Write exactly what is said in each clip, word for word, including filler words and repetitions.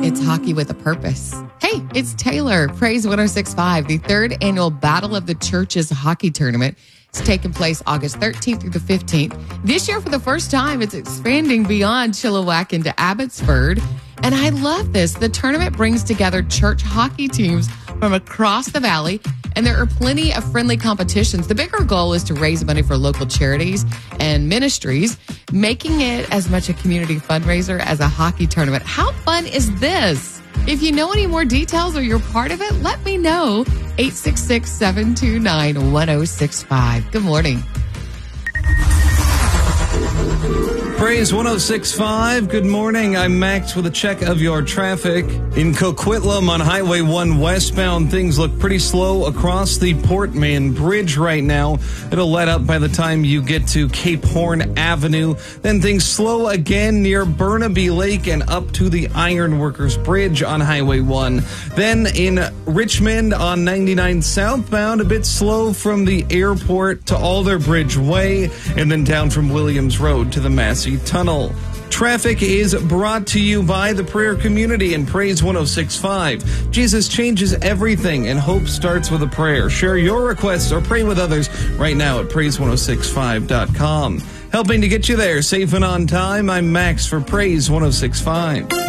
It's hockey with a purpose. Hey, it's Taylor. Praise one oh six point five. The third annual Battle of the Churches hockey tournament is taking place August thirteenth through the fifteenth. This year, for the first time, it's expanding beyond Chilliwack into Abbotsford. And I love this. The tournament brings together church hockey teams from across the valley, and there are plenty of friendly competitions. The bigger goal is to raise money for local charities and ministries, making it as much a community fundraiser as a hockey tournament. How fun is this? If you know any more details or you're part of it, let me know. eight six six, seven two nine, one oh six five. Good morning. Praise one oh six point five. Good morning. I'm Max with a check of your traffic. In Coquitlam on Highway one westbound, things look pretty slow across the Portman Bridge right now. It'll let up by the time you get to Cape Horn Avenue. Then things slow again near Burnaby Lake and up to the Ironworkers Bridge on Highway one. Then in Richmond on ninety-nine southbound, a bit slow from the airport to Alder Bridge Way, and then down from Williams Road to the Massey Tunnel. Traffic is brought to you by the prayer community and Praise one oh six point five. Jesus changes everything, and hope starts with a prayer. Share your requests or pray with others right now at praise one oh six five dot com. Helping to get you there safe and on time, I'm Max for Praise one oh six point five.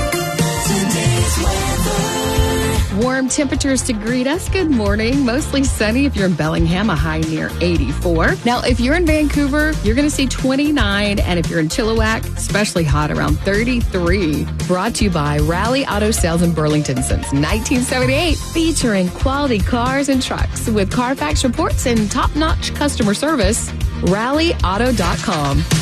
Warm temperatures to greet us. Good morning. Mostly sunny if you're in Bellingham, a high near eighty-four. Now, if you're in Vancouver, you're going to see twenty-nine. And if you're in Chilliwack, especially hot, around thirty-three. Brought to you by Rally Auto Sales in Burlington since nineteen seventy-eight. Featuring quality cars and trucks with Carfax reports and top-notch customer service. rally auto dot com.